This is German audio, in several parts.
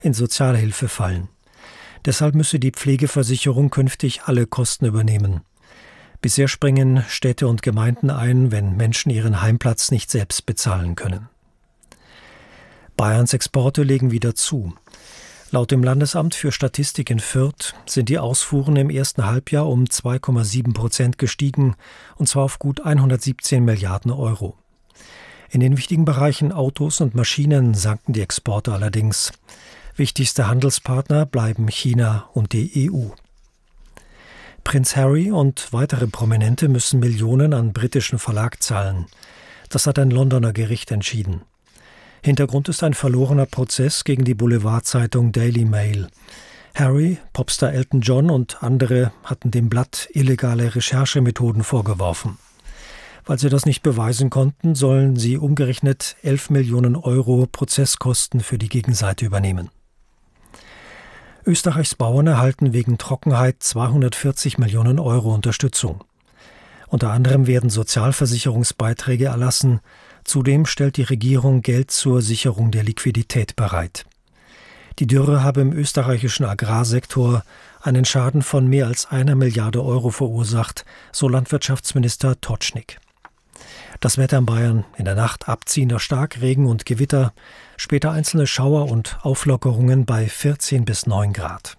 in Sozialhilfe fallen. Deshalb müsse die Pflegeversicherung künftig alle Kosten übernehmen. Bisher springen Städte und Gemeinden ein, wenn Menschen ihren Heimplatz nicht selbst bezahlen können. Bayerns Exporte legen wieder zu. Laut dem Landesamt für Statistik in Fürth sind die Ausfuhren im ersten Halbjahr um 2,7% gestiegen, und zwar auf gut 117 Milliarden Euro. In den wichtigen Bereichen Autos und Maschinen sanken die Exporte allerdings. Wichtigste Handelspartner bleiben China und die EU. Prinz Harry und weitere Prominente müssen Millionen an britischen Verlag zahlen. Das hat ein Londoner Gericht entschieden. Hintergrund ist ein verlorener Prozess gegen die Boulevardzeitung Daily Mail. Harry, Popstar Elton John und andere hatten dem Blatt illegale Recherchemethoden vorgeworfen. Weil sie das nicht beweisen konnten, sollen sie umgerechnet 11 Millionen Euro Prozesskosten für die Gegenseite übernehmen. Österreichs Bauern erhalten wegen Trockenheit 240 Millionen Euro Unterstützung. Unter anderem werden Sozialversicherungsbeiträge erlassen. Zudem stellt die Regierung Geld zur Sicherung der Liquidität bereit. Die Dürre habe im österreichischen Agrarsektor einen Schaden von mehr als 1 Milliarde Euro verursacht, so Landwirtschaftsminister Totschnig. Das Wetter in Bayern: in der Nacht abziehender Starkregen und Gewitter, später einzelne Schauer und Auflockerungen bei 14 bis 9 Grad.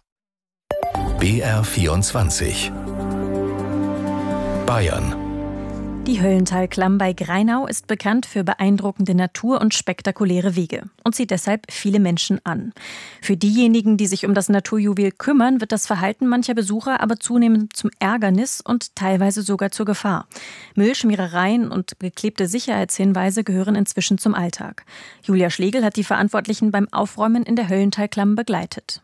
BR24 Bayern. Die Höllentalklamm bei Greinau ist bekannt für beeindruckende Natur und spektakuläre Wege und zieht deshalb viele Menschen an. Für diejenigen, die sich um das Naturjuwel kümmern, wird das Verhalten mancher Besucher aber zunehmend zum Ärgernis und teilweise sogar zur Gefahr. Müllschmierereien und geklebte Sicherheitshinweise gehören inzwischen zum Alltag. Julia Schlegel hat die Verantwortlichen beim Aufräumen in der Höllentalklamm begleitet.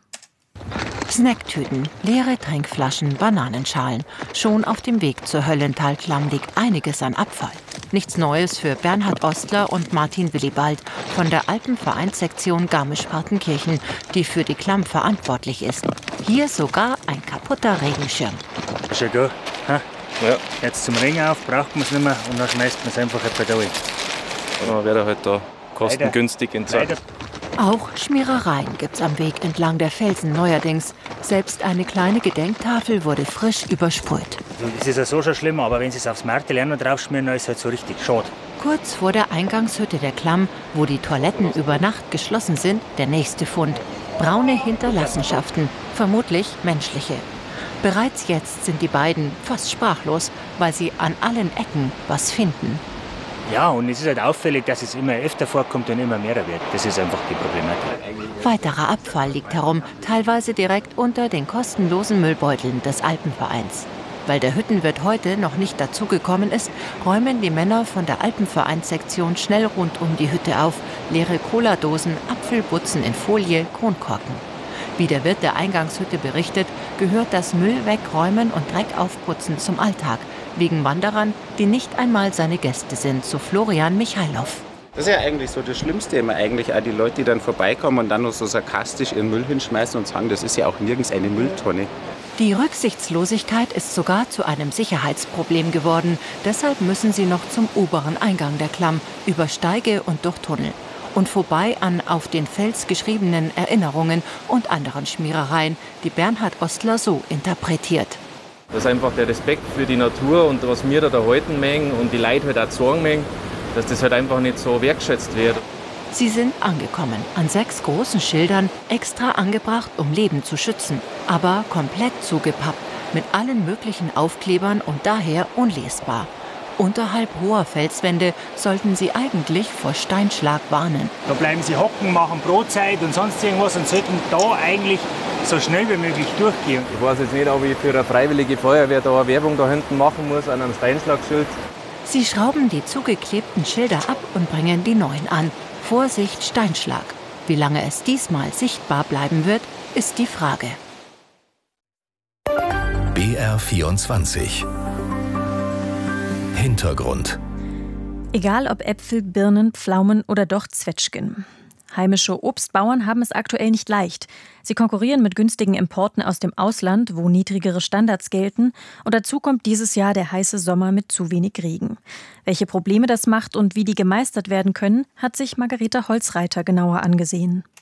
Snacktüten, leere Trinkflaschen, Bananenschalen. Schon auf dem Weg zur Höllentalklamm liegt einiges an Abfall. Nichts Neues für Bernhard Ostler und Martin Willibald von der Alpenvereinssektion Garmisch-Partenkirchen, die für die Klamm verantwortlich ist. Hier sogar ein kaputter Regenschirm. Schon gut. Ha? Ja. Jetzt zum Regen auf, braucht man es nicht mehr und dann schmeißt man es einfach ein paar Dann wird er halt da kostengünstig entsorgt. Auch Schmierereien gibt's am Weg entlang der Felsen neuerdings. Selbst eine kleine Gedenktafel wurde frisch übersprüht. Es ist ja so schon schlimm, aber wenn sie es aufs Märte lernen und draufschmieren, dann ist es halt so richtig schade. Kurz vor der Eingangshütte der Klamm, wo die Toiletten über Nacht geschlossen sind, der nächste Fund. Braune Hinterlassenschaften, vermutlich menschliche. Bereits jetzt sind die beiden fast sprachlos, weil sie an allen Ecken was finden. Ja, und es ist halt auffällig, dass es immer öfter vorkommt und immer mehr wird. Das ist einfach die Problematik. Weiterer Abfall liegt herum, teilweise direkt unter den kostenlosen Müllbeuteln des Alpenvereins. Weil der Hüttenwirt heute noch nicht dazugekommen ist, räumen die Männer von der Alpenvereinssektion schnell rund um die Hütte auf. Leere Cola-Dosen, Apfelbutzen in Folie, Kronkorken. Wie der Wirt der Eingangshütte berichtet, gehört das Müll wegräumen und Dreck aufputzen zum Alltag. Wegen Wanderern, die nicht einmal seine Gäste sind, so Florian Michailow. Das ist ja eigentlich so das Schlimmste immer eigentlich, auch die Leute, die dann vorbeikommen und dann noch so sarkastisch ihren Müll hinschmeißen und sagen, das ist ja auch nirgends eine Mülltonne. Die Rücksichtslosigkeit ist sogar zu einem Sicherheitsproblem geworden. Deshalb müssen sie noch zum oberen Eingang der Klamm, über Steige und durch Tunnel. Und vorbei an auf den Fels geschriebenen Erinnerungen und anderen Schmierereien, die Bernhard Ostler so interpretiert. Das ist einfach der Respekt für die Natur und was wir da halten mögen und die Leute halt auch sagen mögen, dass das halt einfach nicht so wertschätzt wird. Sie sind angekommen, an 6 großen Schildern, extra angebracht, um Leben zu schützen, aber komplett zugepappt, mit allen möglichen Aufklebern und daher unlesbar. Unterhalb hoher Felswände sollten sie eigentlich vor Steinschlag warnen. Da bleiben sie hocken, machen Brotzeit und sonst irgendwas und sollten da eigentlich so schnell wie möglich durchgehen. Ich weiß jetzt nicht, ob ich für eine freiwillige Feuerwehr da eine Werbung da hinten machen muss an einem Steinschlagschild. Sie schrauben die zugeklebten Schilder ab und bringen die neuen an. Vorsicht, Steinschlag. Wie lange es diesmal sichtbar bleiben wird, ist die Frage. BR24 Hintergrund. Egal ob Äpfel, Birnen, Pflaumen oder doch Zwetschgen. Heimische Obstbauern haben es aktuell nicht leicht. Sie konkurrieren mit günstigen Importen aus dem Ausland, wo niedrigere Standards gelten. Und dazu kommt dieses Jahr der heiße Sommer mit zu wenig Regen. Welche Probleme das macht und wie die gemeistert werden können, hat sich Margareta Holzreiter genauer angesehen.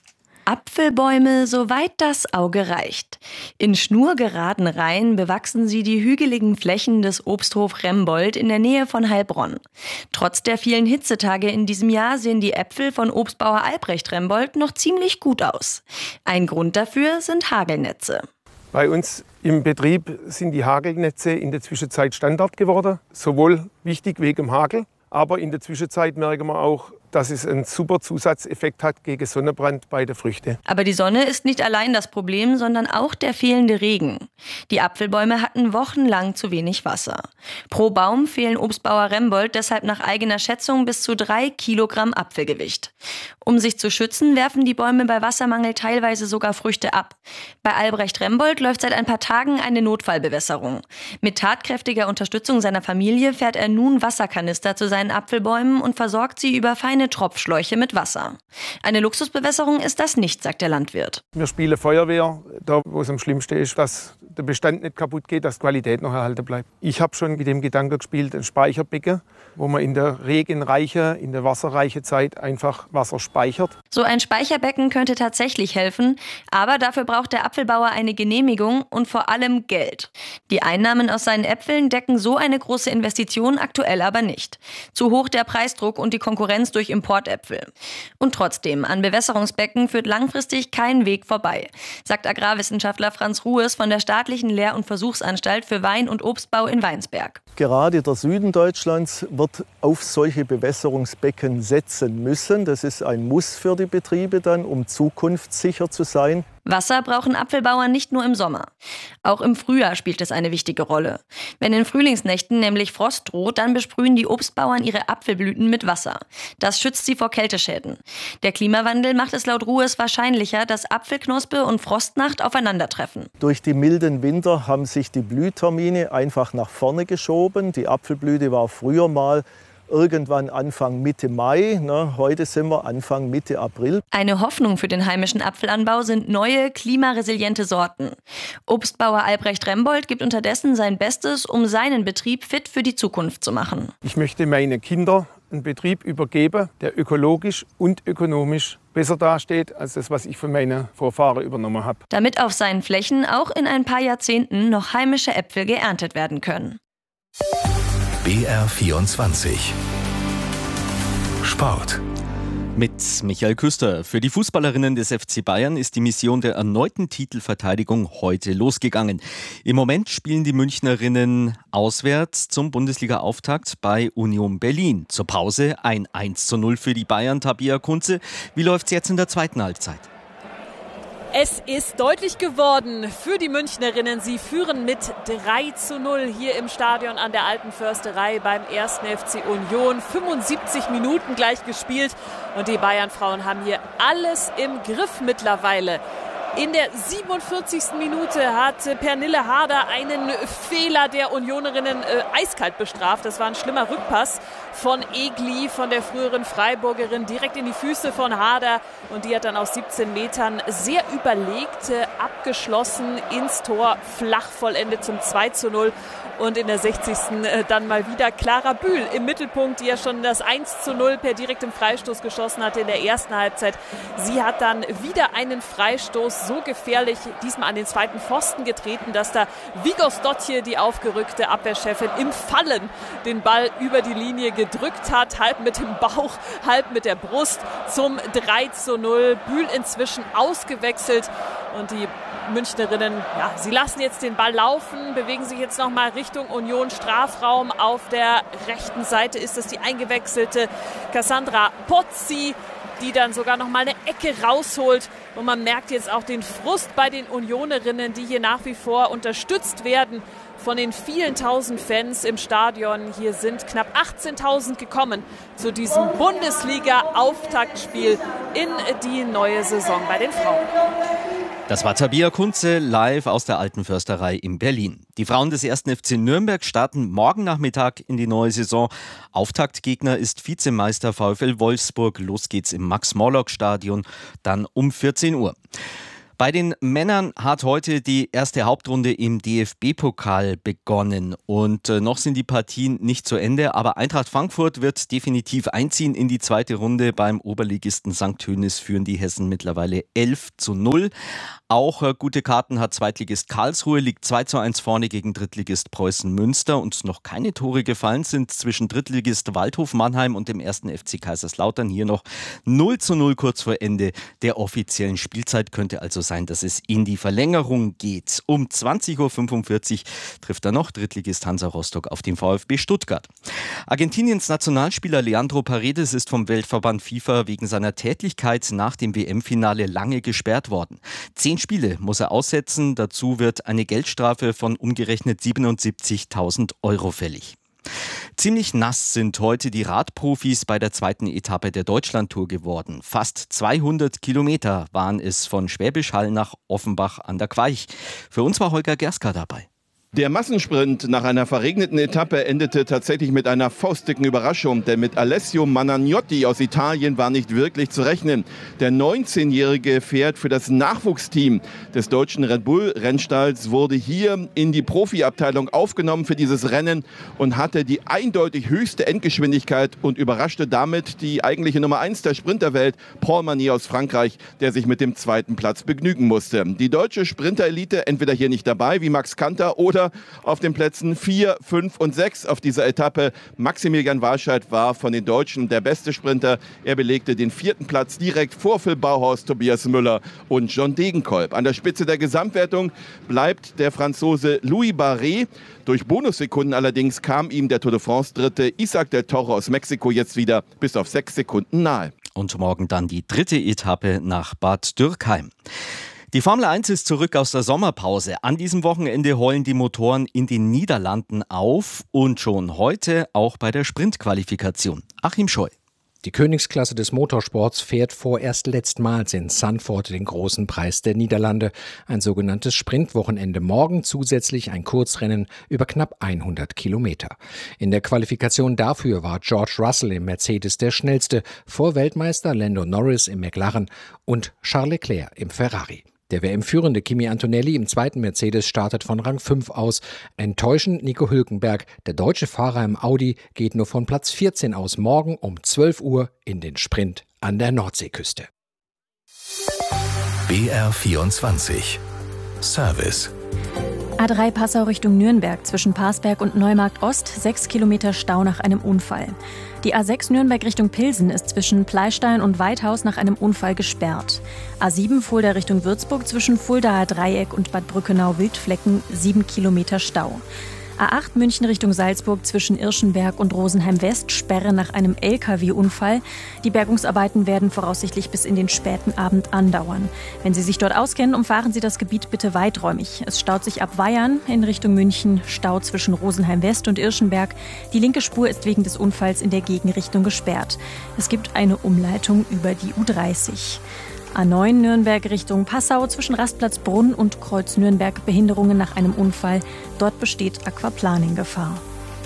Apfelbäume, soweit das Auge reicht. In schnurgeraden Reihen bewachsen sie die hügeligen Flächen des Obsthof Rembold in der Nähe von Heilbronn. Trotz der vielen Hitzetage in diesem Jahr sehen die Äpfel von Obstbauer Albrecht Rembold noch ziemlich gut aus. Ein Grund dafür sind Hagelnetze. Bei uns im Betrieb sind die Hagelnetze in der Zwischenzeit Standard geworden. Sowohl wichtig wegen dem Hagel, aber in der Zwischenzeit merken wir auch, dass es einen super Zusatzeffekt hat gegen Sonnenbrand bei den Früchten. Aber die Sonne ist nicht allein das Problem, sondern auch der fehlende Regen. Die Apfelbäume hatten wochenlang zu wenig Wasser. Pro Baum fehlen Obstbauer Rembold deshalb nach eigener Schätzung bis zu 3 Kilogramm Apfelgewicht. Um sich zu schützen, werfen die Bäume bei Wassermangel teilweise sogar Früchte ab. Bei Albrecht Rembold läuft seit ein paar Tagen eine Notfallbewässerung. Mit tatkräftiger Unterstützung seiner Familie fährt er nun Wasserkanister zu seinen Apfelbäumen und versorgt sie über feine Tropfschläuche mit Wasser. Eine Luxusbewässerung ist das nicht, sagt der Landwirt. Wir spielen Feuerwehr, da wo es am schlimmsten ist, dass der Bestand nicht kaputt geht, dass die Qualität noch erhalten bleibt. Ich habe schon mit dem Gedanken gespielt, ein Speicherbecken, wo man in der regenreichen, in der wasserreichen Zeit einfach Wasser speichert. So ein Speicherbecken könnte tatsächlich helfen, aber dafür braucht der Apfelbauer eine Genehmigung und vor allem Geld. Die Einnahmen aus seinen Äpfeln decken so eine große Investition aktuell aber nicht. Zu hoch der Preisdruck und die Konkurrenz durch Importäpfel. Und trotzdem, an Bewässerungsbecken führt langfristig kein Weg vorbei, sagt Agrarwissenschaftler Franz Ruhes von der Staatlichen Lehr- und Versuchsanstalt für Wein- und Obstbau in Weinsberg. Gerade der Süden Deutschlands wird auf solche Bewässerungsbecken setzen müssen. Das ist ein Muss für die Betriebe dann, um zukunftssicher zu sein. Wasser brauchen Apfelbauern nicht nur im Sommer. Auch im Frühjahr spielt es eine wichtige Rolle. Wenn in Frühlingsnächten nämlich Frost droht, dann besprühen die Obstbauern ihre Apfelblüten mit Wasser. Das schützt sie vor Kälteschäden. Der Klimawandel macht es laut Ruhes wahrscheinlicher, dass Apfelknospe und Frostnacht aufeinandertreffen. Durch die milden Winter haben sich die Blühtermine einfach nach vorne geschoben. Die Apfelblüte war früher mal irgendwann Anfang Mitte Mai, heute sind wir Anfang Mitte April. Eine Hoffnung für den heimischen Apfelanbau sind neue, klimaresiliente Sorten. Obstbauer Albrecht Rembold gibt unterdessen sein Bestes, um seinen Betrieb fit für die Zukunft zu machen. Ich möchte meinen Kindern einen Betrieb übergeben, der ökologisch und ökonomisch besser dasteht als das, was ich von meinen Vorfahren übernommen habe. Damit auf seinen Flächen auch in ein paar Jahrzehnten noch heimische Äpfel geerntet werden können. BR24 Sport. Mit Michael Küster. Für die Fußballerinnen des FC Bayern ist die Mission der erneuten Titelverteidigung heute losgegangen. Im Moment spielen die Münchnerinnen auswärts zum Bundesliga-Auftakt bei Union Berlin. Zur Pause ein 1:0 für die Bayern. Tabea Kunze, wie läuft's jetzt in der zweiten Halbzeit? Es ist deutlich geworden für die Münchnerinnen. Sie führen mit 3:0 hier im Stadion an der Alten Försterei beim 1. FC Union. 75 Minuten gleich gespielt und die Bayern-Frauen haben hier alles im Griff mittlerweile. In der 47. Minute hat Pernille Harder einen Fehler der Unionerinnen eiskalt bestraft. Das war ein schlimmer Rückpass von Egli, von der früheren Freiburgerin, direkt in die Füße von Harder. Und die hat dann aus 17 Metern sehr überlegt abgeschlossen ins Tor, flach vollendet zum 2:0. Und in der 60. dann mal wieder Clara Bühl im Mittelpunkt, die ja schon das 1:0 per direktem Freistoß geschossen hatte in der ersten Halbzeit. Sie hat dann wieder einen Freistoß so gefährlich, diesmal an den zweiten Pfosten getreten, dass da Vigos Dotje, die aufgerückte Abwehrchefin, im Fallen den Ball über die Linie gedrückt hat, halb mit dem Bauch, halb mit der Brust zum 3:0. Bühl inzwischen ausgewechselt und die Münchnerinnen, ja, sie lassen jetzt den Ball laufen, bewegen sich jetzt nochmal Richtung Union Strafraum. Auf der rechten Seite ist es die eingewechselte Cassandra Pozzi, die dann sogar nochmal eine Ecke rausholt. Und man merkt jetzt auch den Frust bei den Unionerinnen, die hier nach wie vor unterstützt werden von den vielen tausend Fans im Stadion. Hier sind knapp 18.000 gekommen zu diesem Bundesliga-Auftaktspiel in die neue Saison bei den Frauen. Das war Tabea Kunze live aus der Alten Försterei in Berlin. Die Frauen des 1. FC Nürnberg starten morgen Nachmittag in die neue Saison. Auftaktgegner ist Vizemeister VfL Wolfsburg. Los geht's im Max-Morlock-Stadion, dann um 14 Uhr. Bei den Männern hat heute die erste Hauptrunde im DFB-Pokal begonnen und noch sind die Partien nicht zu Ende, aber Eintracht Frankfurt wird definitiv einziehen in die zweite Runde. Beim Oberligisten St. Hönes führen die Hessen mittlerweile 11:0. Auch gute Karten hat Zweitligist Karlsruhe, liegt 2:1 vorne gegen Drittligist Preußen Münster und noch keine Tore gefallen sind zwischen Drittligist Waldhof Mannheim und dem 1. FC Kaiserslautern. Hier noch 0:0 kurz vor Ende der offiziellen Spielzeit, könnte also sein, dass es in die Verlängerung geht. Um 20:45 Uhr trifft dann noch Drittligist Hansa Rostock auf den VfB Stuttgart. Argentiniens Nationalspieler Leandro Paredes ist vom Weltverband FIFA wegen seiner Tätlichkeit nach dem WM-Finale lange gesperrt worden. 10 Spiele muss er aussetzen, dazu wird eine Geldstrafe von umgerechnet 77.000 Euro fällig. Ziemlich nass sind heute die Radprofis bei der zweiten Etappe der Deutschlandtour geworden. Fast 200 Kilometer waren es von Schwäbisch Hall nach Offenbach an der Queich. Für uns war Holger Gerska dabei. Der Massensprint nach einer verregneten Etappe endete tatsächlich mit einer faustdicken Überraschung, denn mit Alessio Managnotti aus Italien war nicht wirklich zu rechnen. Der 19-Jährige fährt für das Nachwuchsteam des deutschen Red Bull-Rennstalls, wurde hier in die Profiabteilung aufgenommen für dieses Rennen und hatte die eindeutig höchste Endgeschwindigkeit und überraschte damit die eigentliche Nummer 1 der Sprinterwelt, Paul Manier aus Frankreich, der sich mit dem zweiten Platz begnügen musste. Die deutsche Sprinterelite entweder hier nicht dabei, wie Max Kanter, oder auf den Plätzen 4, 5 und 6 auf dieser Etappe. Maximilian Walscheid war von den Deutschen der beste Sprinter. Er belegte den 4. Platz direkt vor Phil Bauhaus, Tobias Müller und John Degenkolb. An der Spitze der Gesamtwertung bleibt der Franzose Louis Barret. Durch Bonussekunden allerdings kam ihm der Tour de France-Dritte Isaac del Toro aus Mexiko jetzt wieder bis auf 6 Sekunden nahe. Und morgen dann die 3. Etappe nach Bad Dürkheim. Die Formel 1 ist zurück aus der Sommerpause. An diesem Wochenende heulen die Motoren in den Niederlanden auf und schon heute auch bei der Sprintqualifikation. Achim Scheu. Die Königsklasse des Motorsports fährt vorerst letztmals in Zandvoort den großen Preis der Niederlande. Ein sogenanntes Sprintwochenende. Morgen zusätzlich ein Kurzrennen über knapp 100 Kilometer. In der Qualifikation dafür war George Russell im Mercedes der schnellste, vor Weltmeister Lando Norris im McLaren und Charles Leclerc im Ferrari. Der WM-führende Kimi Antonelli im zweiten Mercedes startet von Rang 5 aus. Enttäuschend Nico Hülkenberg. Der deutsche Fahrer im Audi geht nur von Platz 14 aus morgen um 12 Uhr in den Sprint an der Nordseeküste. BR24 Service. A3 Passau Richtung Nürnberg zwischen Parsberg und Neumarkt Ost, 6 Kilometer Stau nach einem Unfall. Die A6 Nürnberg Richtung Pilsen ist zwischen Pleistein und Weidhaus nach einem Unfall gesperrt. A7 Fulda Richtung Würzburg zwischen Fuldaer Dreieck und Bad Brückenau-Wildflecken, 7 Kilometer Stau. A8 München Richtung Salzburg zwischen Irschenberg und Rosenheim West, Sperre nach einem LKW-Unfall. Die Bergungsarbeiten werden voraussichtlich bis in den späten Abend andauern. Wenn Sie sich dort auskennen, umfahren Sie das Gebiet bitte weiträumig. Es staut sich ab Weyern in Richtung München, Stau zwischen Rosenheim West und Irschenberg. Die linke Spur ist wegen des Unfalls in der Gegenrichtung gesperrt. Es gibt eine Umleitung über die U30. A9 Nürnberg Richtung Passau zwischen Rastplatz Brunn und Kreuz Nürnberg, Behinderungen nach einem Unfall. Dort besteht Aquaplaning-Gefahr.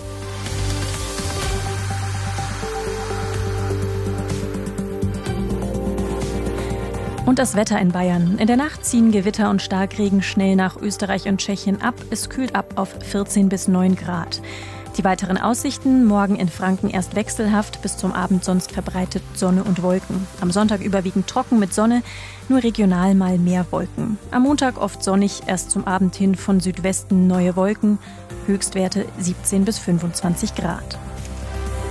Und das Wetter in Bayern. In der Nacht ziehen Gewitter und Starkregen schnell nach Österreich und Tschechien ab. Es kühlt ab auf 14 bis 9 Grad. Die weiteren Aussichten: morgen in Franken erst wechselhaft, bis zum Abend sonst verbreitet Sonne und Wolken. Am Sonntag überwiegend trocken mit Sonne, nur regional mal mehr Wolken. Am Montag oft sonnig, erst zum Abend hin von Südwesten neue Wolken. Höchstwerte 17 bis 25 Grad.